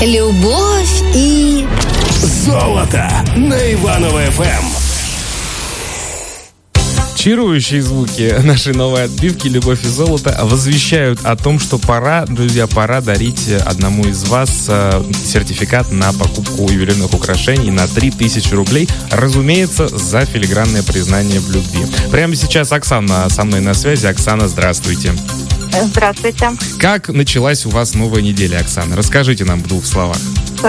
Любовь и... Золото на Иваново-ФМ. Чарующие звуки нашей новой отбивки «Любовь и золото» возвещают о том, что пора, друзья, пора дарить одному из вас сертификат на покупку ювелирных украшений на 3000 рублей, разумеется, за филигранное признание в любви. Прямо сейчас Оксана со мной на связи. Оксана, здравствуйте. Здравствуйте. Как началась у вас новая неделя, Оксана? Расскажите нам в 2 словах.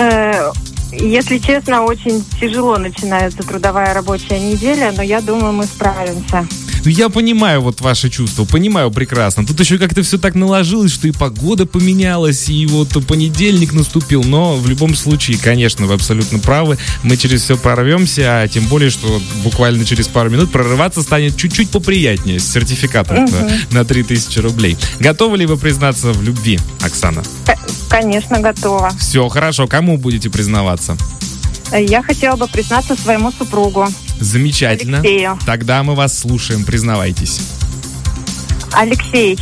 Если честно, очень тяжело начинается трудовая рабочая неделя, но я думаю, мы справимся. Я понимаю вот ваши чувства, понимаю прекрасно. Тут еще как-то все так наложилось, что и погода поменялась, и вот понедельник наступил. Но в любом случае, конечно, вы абсолютно правы. Мы через все прорвемся, а тем более, что буквально через пару минут прорываться станет чуть-чуть поприятнее с сертификатом на 3000 рублей. Готовы ли вы признаться в любви, Оксана? Конечно, готова. Все, хорошо. Кому будете признаваться? Я хотела бы признаться своему супругу. Замечательно. Алексею. Тогда мы вас слушаем. Признавайтесь. Алексей,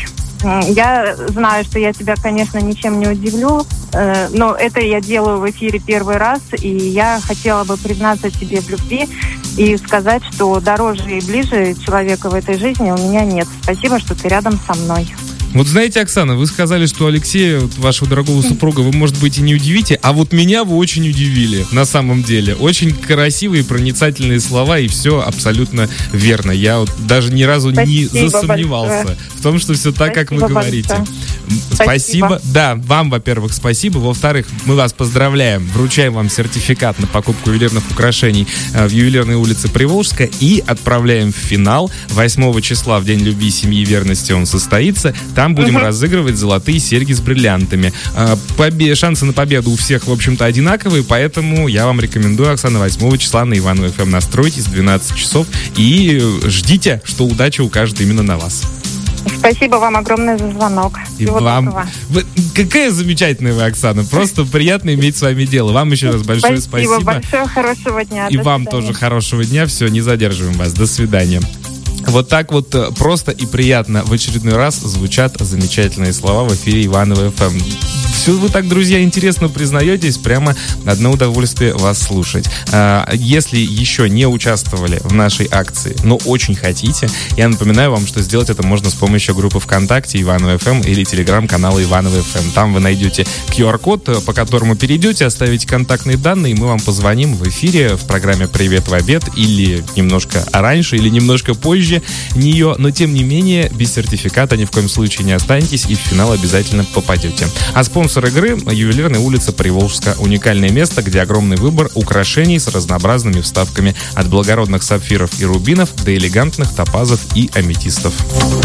я знаю, что я тебя, конечно, ничем не удивлю, но это я делаю в эфире первый раз, и я хотела бы признаться тебе в любви и сказать, что дороже и ближе человека в этой жизни у меня нет. Спасибо, что ты рядом со мной. Вот знаете, Оксана, вы сказали, что Алексея, вашего дорогого супруга, вы, может быть, и не удивите, а вот меня вы очень удивили, на самом деле. Очень красивые, проницательные слова, и все абсолютно верно. Я вот даже ни разу не засомневался в том, что все так, как вы говорите. Спасибо. Да, вам, во-первых, спасибо. Во-вторых, мы вас поздравляем. Вручаем вам сертификат на покупку ювелирных украшений в ювелирной улице Приволжская и отправляем в финал. 8 числа, в День любви, семьи и верности, он состоится. Там будем разыгрывать золотые серьги с бриллиантами. Шансы на победу у всех, в общем-то, одинаковые, поэтому я вам рекомендую, Оксана, 8 числа на Иваново-ФМ настройтесь в 12 часов и ждите, что удача укажет именно на вас. Спасибо вам огромное за звонок. И вам. Какая замечательная вы, Оксана. Просто приятно иметь с вами дело. Вам еще раз большое спасибо. Спасибо большое, хорошего дня. И вам тоже хорошего дня. Все, не задерживаем вас. До свидания. Вот так вот просто и приятно в очередной раз звучат замечательные слова в эфире Иваново-ФМ. Все вы так, друзья, интересно признаетесь, прямо одно удовольствие вас слушать. Если еще не участвовали в нашей акции, но очень хотите, я напоминаю вам, что сделать это можно с помощью группы ВКонтакте Иваново-ФМ или телеграм-канала Иваново-ФМ. Там вы найдете QR-код, по которому перейдете, оставите контактные данные, и мы вам позвоним в эфире в программе «Привет в обед» или немножко раньше, или немножко позже нее, но тем не менее без сертификата ни в коем случае не останетесь и в финал обязательно попадете. А спонсор игры — ювелирная улица Приволжская. Уникальное место, где огромный выбор украшений с разнообразными вставками от благородных сапфиров и рубинов до элегантных топазов и аметистов.